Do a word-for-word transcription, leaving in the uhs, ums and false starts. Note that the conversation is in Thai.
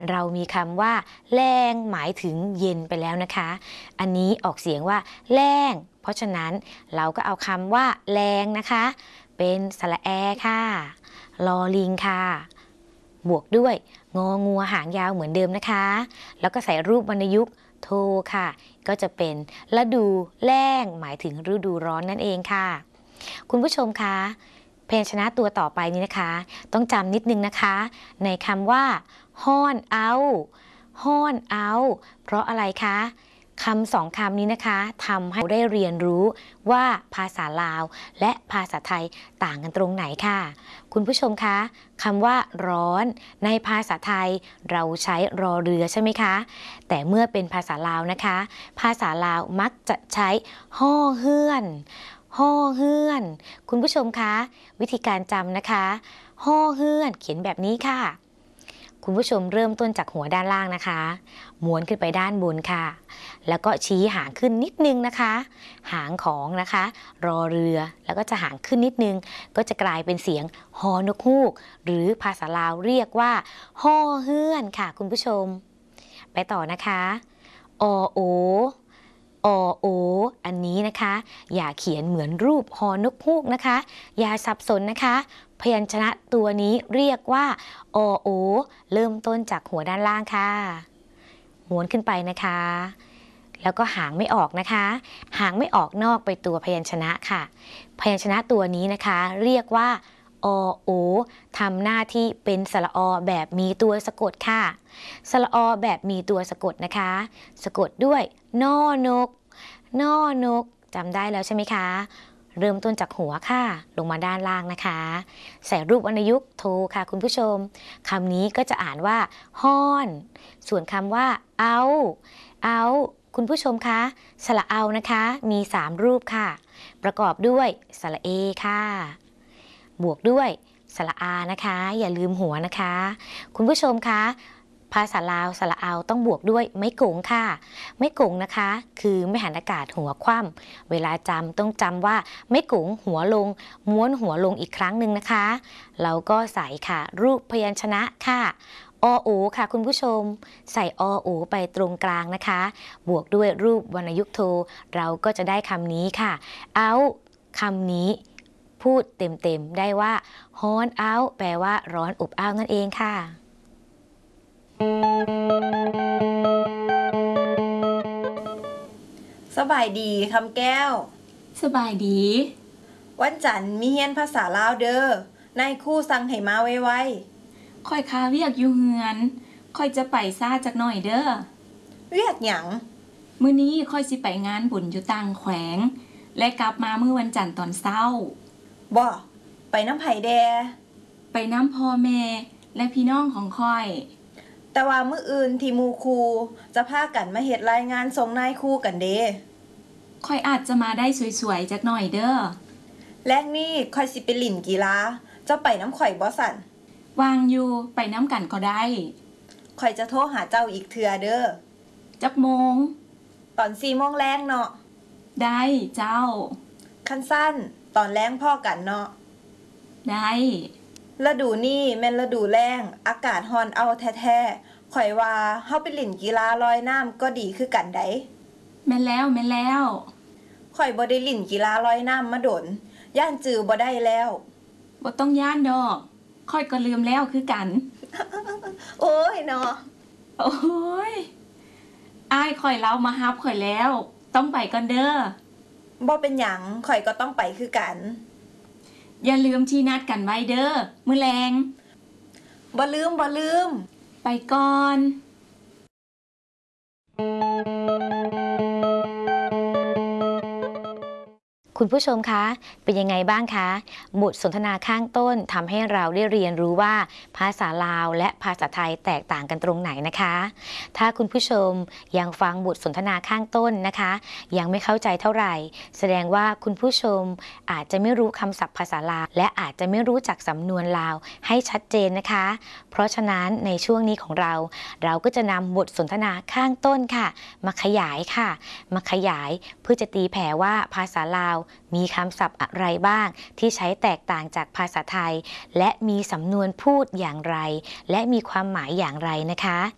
เรามีคำว่าแรงหมายถึงเย็นไปแล้วนะคะอันนี้ออกเสียงว่าแรงเพราะฉะนั้นเราก็เอาคำว่าแรงนะคะเป็นสระแอค่ะลอลิงค่ะบวกด้วยงองัวหางยาวเหมือนเดิมนะคะแล้วก็ใส่รูปวรรณยุกต์โทค่ะก็จะเป็นฤดูแล้งหมายถึงฤดูร้อนนั่นเองค่ะคุณผู้ชมคะพยัญชนะตัวต่อไปนี้นะคะต้องจำนิดนึงนะคะในคำว่าฮ้อนเอาฮ้อนเอาเพราะอะไรคะคำสองคำนี้นะคะทำให้เราได้เรียนรู้ว่าภาษาลาวและภาษาไทยต่างกันตรงไหนค่ะคุณผู้ชมคะคำว่าร้อนในภาษาไทยเราใช้รอเรือใช่ไหมคะแต่เมื่อเป็นภาษาลาวนะคะภาษาลาวมักจะใช้ฮ้อเฮือนฮ้อเฮือนคุณผู้ชมคะวิธีการจำนะคะฮ้อเฮือนเขียนแบบนี้ค่ะคุณผู้ชมเริ่มต้นจากหัวด้านล่างนะคะม้วนขึ้นไปด้านบนค่ะแล้วก็ชี้หางขึ้นนิดนึงนะคะหางของนะคะรอเรือแล้วก็จะหางขึ้นนิดนึงก็จะกลายเป็นเสียงฮอนกฮูกหรือภาษาลาวเรียกว่าฮ้อเฮือนค่ะคุณผู้ชมไปต่อนะคะอโออโออันนี้นะคะอย่าเขียนเหมือนรูปฮอนกฮูกนะคะอย่าสับสนนะคะพยัญชนะตัวนี้เรียกว่าอโอเริ่มต้นจากหัวด้านล่างค่ะม้วนขึ้นไปนะคะแล้วก็หางไม่ออกนะคะหางไม่ออกนอกไปตัวพยัญชนะค่ะพยัญชนะตัวนี้นะคะเรียกว่าอโอทำหน้าที่เป็นสระอแบบมีตัวสะกดค่ะสระอแบบมีตัวสะกดนะคะสะกดด้วยนอนกนอนกจำได้แล้วใช่ไหมคะเริ่มต้นจากหัวค่ะลงมาด้านล่างนะคะใส่รูปวรรณยุกต์โทค่ะคุณผู้ชมคำนี้ก็จะอ่านว่าฮ้อนส่วนคำว่าเอาเอาคุณผู้ชมคะสระเอานะคะมีสามรูปค่ะประกอบด้วยสระเอค่ะบวกด้วยสระอานะคะอย่าลืมหัวนะคะคุณผู้ชมคะภาษาลาวสระเอาต้องบวกด้วยไม้กงค่ะไม้กงนะคะคือไม่หันอากาศหัวคว่ำเวลาจำต้องจำว่าไม้กงหัวลงม้วนหัวลงอีกครั้งหนึ่งนะคะเราก็ใส่ค่ะรูปพยัญชนะค่ะอโอค่ะคุณผู้ชมใส่อโอไปตรงกลางนะคะบวกด้วยรูปวรรณยุกต์โทเราก็จะได้คำนี้ค่ะเอาคำนี้พูดเต็มๆได้ว่าฮ้อนเอาแปลว่าร้อนอบอ้าวนั่นเองค่ะสบายดีคำแก้วสบายดีวันจันทร์มีเรียนภาษาลาวเด้อนายครูสั่งให้มาไวๆค่อยคาเวียกอยู่เฮือนค่อยจะไปซ่าจักหน่อยเด้อเวียกหยังมื้อนี้ค่อยสิไปงานบุญอยู่ต่างแขวงและกลับมามื้อวันจันทร์ตอนเช้าบ่ไปน้ำไผแดไปน้ำพ่อแม่และพี่น้องของค่อยแต่ว่ามื้ออื่นที่หมู่ครูจะพากันมาเฮ็ดรายงานส่งนายครูกันเด้ค่อยอาจจะมาได้สวยๆจักหน่อยเด้อแรกนี้ค่อยสิไปเล่นกีฬาเจ้าไปน้ำข่อยบ่สั่นวางอยู่ไปน้ำกันก็ได้ข่อยจะโทรหาเจ้าอีกเทื่อเด้อจักโมงตอนสี่โมงแลงเนาะได้เจ้าคันสั้นตอนแลงพ่อกันเนาะได้ฤดูนี้แม่นฤดูแล้งอากาศร้อนเอาแท้ๆข่อยว่าเฮาไปเล่นกีฬาลอยน้ำก็ดีคือกันไดแม่นแล้วแม่นแล้วข่อยบ่ได้เล่นกีฬาลอยน้ำมาโดนย่านจือบ่ได้แล้วบ่ต้องย่านดอกค่อยก็ลืมแล้วคือกันโอ้ยเนาะโอ้ยอ้ายข่อยเล่ามาฮับข่อยแล้วต้องไปก่อนเด้อบ่เป็นหยังข่อยก็ต้องไปคือกันอย่าลืมที่นัดกันไว้เด้อมื้อแลงบ่ลืมบ่ลืมไปก่อนคุณผู้ชมคะเป็นยังไงบ้างคะบทสนทนาข้างต้นทำให้เราได้เรียนรู้ว่าภาษาลาวและภาษาไทยแตกต่างกันตรงไหนนะคะถ้าคุณผู้ชมยังฟังบทสนทนาข้างต้นนะคะยังไม่เข้าใจเท่าไหร่แสดงว่าคุณผู้ชมอาจจะไม่รู้คำศัพท์ภาษาลาวและอาจจะไม่รู้จักสำนวนลาวให้ชัดเจนนะคะเพราะฉะนั้นในช่วงนี้ของเราเราก็จะนำบทสนทนาข้างต้นค่ะมาขยายค่ะมาขยายเพื่อจะตีแผ่ว่าภาษาลาวมีคำศัพท์อะไรบ้างที่ใช้แตกต่างจากภาษาไทยและมีสำนวนพูดอย่างไรและมีความหมายอย่างไรนะคะ